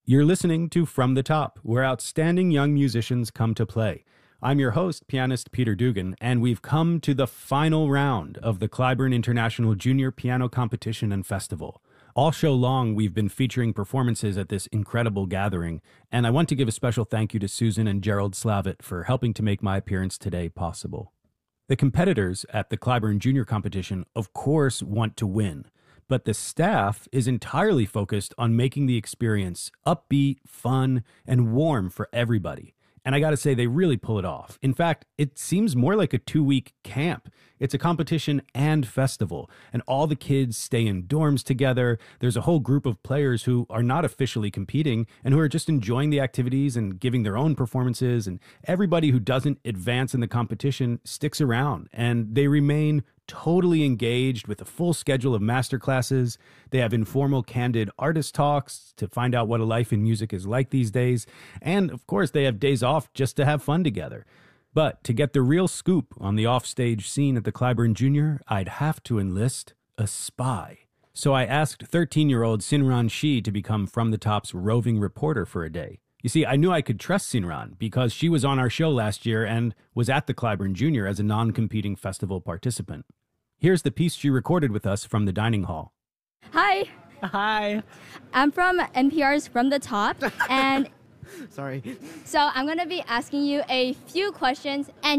You're listening to From the Top, where outstanding young musicians come to play. I'm your host, pianist Peter Dugan, and we've come to the final round of the Clybourn International Junior Piano Competition and Festival. All show long, we've been featuring performances at this incredible gathering, and I want to give a special thank you to Susan and Gerald Slavitt for helping to make my appearance today possible. The competitors at the Clybourn Junior Competition, of course, want to win, but the staff is entirely focused on making the experience upbeat, fun, and warm for everybody. And I gotta say, they really pull it off. In fact, it seems more like a 2-week camp. It's a competition and festival, and all the kids stay in dorms together. There's a whole group of players who are not officially competing and who are just enjoying the activities and giving their own performances. And everybody who doesn't advance in the competition sticks around, and they remain totally engaged with a full schedule of masterclasses. They have informal, candid artist talks to find out what a life in music is like these days. And of course, they have days off just to have fun together. But to get the real scoop on the offstage scene at the Clybourn Junior, I'd have to enlist a spy. So I asked 13-year-old Sinran Shi to become From the Top's roving reporter for a day. You see, I knew I could trust Sinran because she was on our show last year and was at the Clybourn Junior as a non-competing festival participant. Here's the piece she recorded with us from the dining hall. Hi. Hi. I'm from NPR's From the Top, and Sorry. so I'm going to be asking you a few questions, and